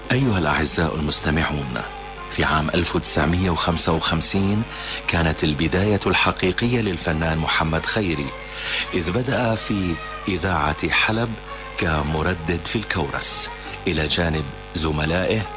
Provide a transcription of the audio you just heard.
أيها الأعزاء المستمعون، في عام 1955 كانت البداية الحقيقية للفنان محمد خيري، إذ بدأ في إذاعة حلب كمردد في الكورس إلى جانب زملائه